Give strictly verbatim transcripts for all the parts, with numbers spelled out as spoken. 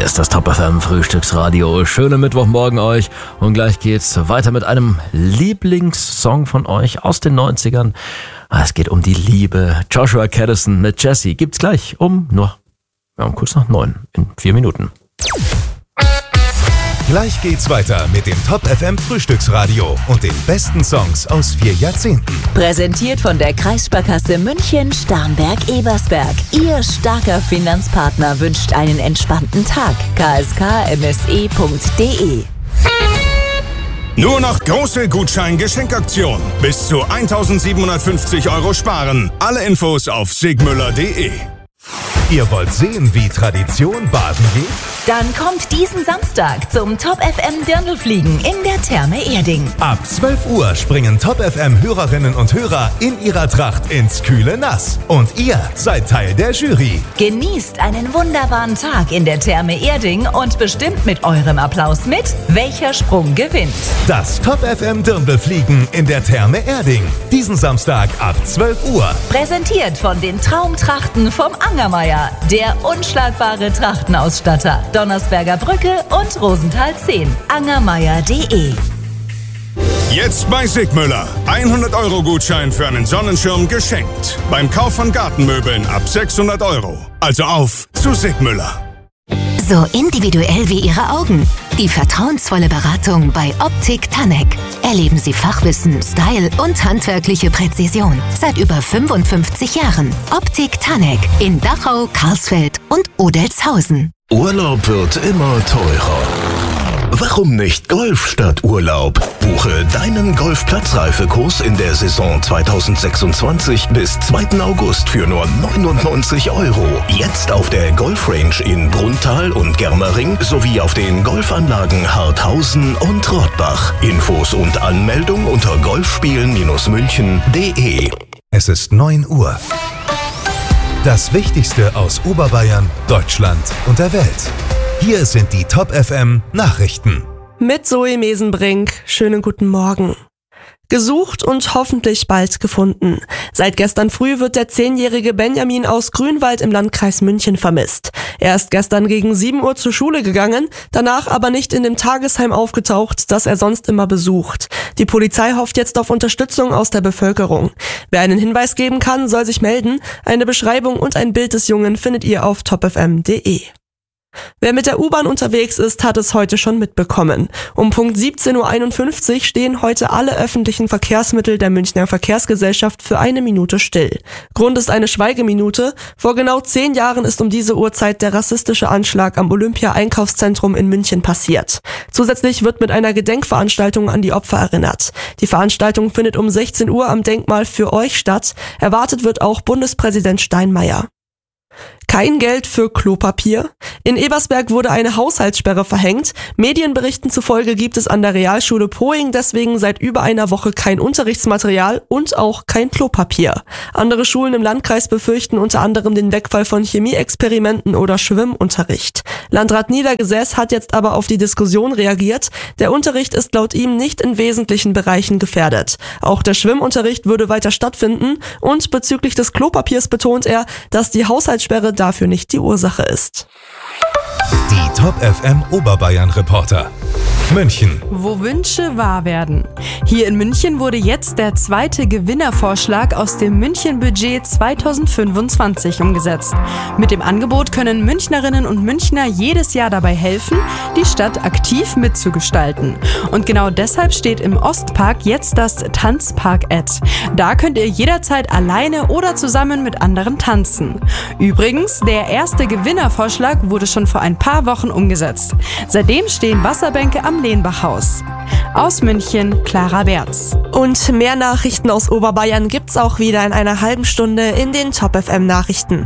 Hier ist das Top F M Frühstücksradio. Schönen Mittwochmorgen euch. Und gleich geht's weiter mit einem Lieblingssong von euch aus den neunzigern. Es geht um die Liebe. Joshua Caddison mit Jessie gibt's gleich um nur ja, um kurz nach neun in vier Minuten. Gleich geht's weiter mit dem Top F M Frühstücksradio und den besten Songs aus vier Jahrzehnten. Präsentiert von der Kreissparkasse München Starnberg-Ebersberg. Ihr starker Finanzpartner wünscht einen entspannten Tag. k s k m s e punkt d e. Nur noch große Gutschein-Geschenkaktion. Bis zu eintausendsiebenhundertfünfzig Euro sparen. Alle Infos auf sigmüller punkt d e. Ihr wollt sehen, wie Tradition baden geht? Dann kommt diesen Samstag zum Top F M Dirndlfliegen in der Therme Erding. Ab zwölf Uhr springen Top F M Hörerinnen und Hörer in ihrer Tracht ins kühle Nass. Und ihr seid Teil der Jury. Genießt einen wunderbaren Tag in der Therme Erding und bestimmt mit eurem Applaus mit, welcher Sprung gewinnt. Das Top F M Dirndlfliegen in der Therme Erding. Diesen Samstag ab zwölf Uhr. Präsentiert von den Traumtrachten vom Angermeier, der unschlagbare Trachtenausstatter. Donnersberger Brücke und Rosenthal zehn. angermeier punkt d e. Jetzt bei Sigmüller. hundert Euro Gutschein für einen Sonnenschirm geschenkt. Beim Kauf von Gartenmöbeln ab sechshundert Euro. Also auf zu Sigmüller. So individuell wie Ihre Augen. Die vertrauensvolle Beratung bei Optik Tanek. Erleben Sie Fachwissen, Style und handwerkliche Präzision. Seit über fünfundfünfzig Jahren. Optik Tanek in Dachau, Karlsfeld und Odelzhausen. Urlaub wird immer teurer. Warum nicht Golf statt Urlaub? Buche deinen Golfplatzreifekurs in der Saison zweitausendsechsundzwanzig bis zweiten August für nur neunundneunzig Euro. Jetzt auf der Golfrange in Brunnthal und Germering sowie auf den Golfanlagen Harthausen und Rottbach. Infos und Anmeldung unter golfspielen-münchen punkt d e. Es ist neun Uhr. Das Wichtigste aus Oberbayern, Deutschland und der Welt. Hier sind die Top F M Nachrichten. Mit Zoe Mesenbrink. Schönen guten Morgen. Gesucht und hoffentlich bald gefunden. Seit gestern früh wird der zehnjährige Benjamin aus Grünwald im Landkreis München vermisst. Er ist gestern gegen sieben Uhr zur Schule gegangen, danach aber nicht in dem Tagesheim aufgetaucht, das er sonst immer besucht. Die Polizei hofft jetzt auf Unterstützung aus der Bevölkerung. Wer einen Hinweis geben kann, soll sich melden. Eine Beschreibung und ein Bild des Jungen findet ihr auf top f m punkt d e. Wer mit der U-Bahn unterwegs ist, hat es heute schon mitbekommen. Um Punkt siebzehn Uhr einundfünfzig stehen heute alle öffentlichen Verkehrsmittel der Münchner Verkehrsgesellschaft für eine Minute still. Grund ist eine Schweigeminute. Vor genau zehn Jahren ist um diese Uhrzeit der rassistische Anschlag am Olympia-Einkaufszentrum in München passiert. Zusätzlich wird mit einer Gedenkveranstaltung an die Opfer erinnert. Die Veranstaltung findet um sechzehn Uhr am Denkmal für euch statt. Erwartet wird auch Bundespräsident Steinmeier. Kein Geld für Klopapier? In Ebersberg wurde eine Haushaltssperre verhängt. Medienberichten zufolge gibt es an der Realschule Poing deswegen seit über einer Woche kein Unterrichtsmaterial und auch kein Klopapier. Andere Schulen im Landkreis befürchten unter anderem den Wegfall von Chemieexperimenten oder Schwimmunterricht. Landrat Niedergesäß hat jetzt aber auf die Diskussion reagiert. Der Unterricht ist laut ihm nicht in wesentlichen Bereichen gefährdet. Auch der Schwimmunterricht würde weiter stattfinden und bezüglich des Klopapiers betont er, dass die Haushaltssperre dafür nicht die Ursache ist. Die Top F M Oberbayern Reporter. München. Wo Wünsche wahr werden. Hier in München wurde jetzt der zweite Gewinnervorschlag aus dem München-Budget zweitausendfünfundzwanzig umgesetzt. Mit dem Angebot können Münchnerinnen und Münchner jedes Jahr dabei helfen, die Stadt aktiv mitzugestalten. Und genau deshalb steht im Ostpark jetzt das Tanzpark-Ad. Da könnt ihr jederzeit alleine oder zusammen mit anderen tanzen. Übrigens, der erste Gewinnervorschlag wurde schon vor ein paar Wochen umgesetzt. Seitdem stehen Wasserbänke am Lehnbachhaus. Aus München, Clara Berz. Und mehr Nachrichten aus Oberbayern gibt's auch wieder in einer halben Stunde in den Top F M Nachrichten.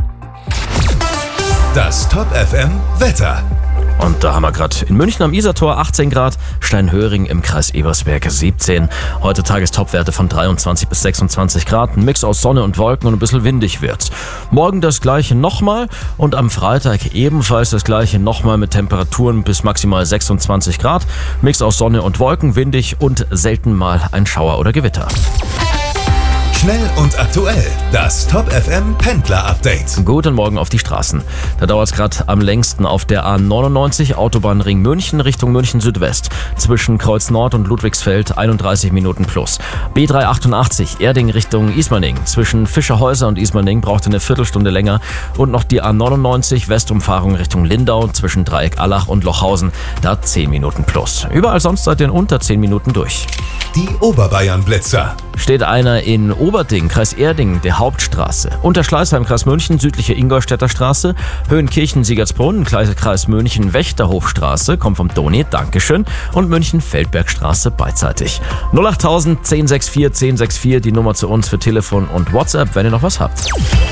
Das Top F M Wetter. Und da haben wir gerade in München am Isartor achtzehn Grad, Steinhöring im Kreis Ebersberg siebzehn. Heute Tagestopwerte von dreiundzwanzig bis sechsundzwanzig Grad, ein Mix aus Sonne und Wolken und ein bisschen windig wird's. Morgen das gleiche nochmal und am Freitag ebenfalls das gleiche nochmal mit Temperaturen bis maximal sechsundzwanzig Grad. Mix aus Sonne und Wolken, windig und selten mal ein Schauer oder Gewitter. Schnell und aktuell. Das Top F M Pendler Update. Guten Morgen auf die Straßen. Da dauert es gerade am längsten auf der A neunundneunzig Autobahnring München Richtung München Südwest. Zwischen Kreuz Nord und Ludwigsfeld einunddreißig Minuten plus. B dreihundertachtundachtzig Erding Richtung Ismaning. Zwischen Fischerhäuser und Ismaning braucht eine Viertelstunde länger. Und noch die A neunundneunzig Westumfahrung Richtung Lindau zwischen Dreieck Allach und Lochhausen. Da zehn Minuten plus. Überall sonst seid ihr in unter zehn Minuten durch. Die Oberbayern-Blitzer. Steht einer in Oberding, Kreis Erding, der Hauptstraße. Unter Schleißheim, Kreis München, südliche Ingolstädter Straße. Höhenkirchen, Siegertsbrunn, Kreis München, Wächterhofstraße, kommt vom Doni, Dankeschön. Und München, Feldbergstraße, beidseitig. null achttausend, zehn sechs vier, zehn sechs vier, die Nummer zu uns für Telefon und WhatsApp, wenn ihr noch was habt.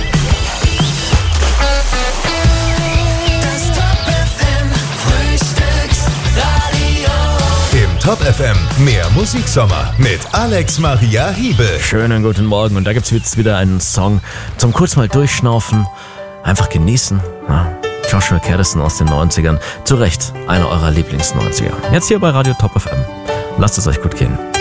Top F M, mehr Musiksommer mit Alex Maria Hiebel. Schönen guten Morgen und da gibt's jetzt wieder einen Song zum kurz mal durchschnaufen, einfach genießen. Ja, Joshua Caddison aus den neunzigern, zu Recht einer eurer Lieblings-neunziger. Jetzt hier bei Radio Top F M. Lasst es euch gut gehen.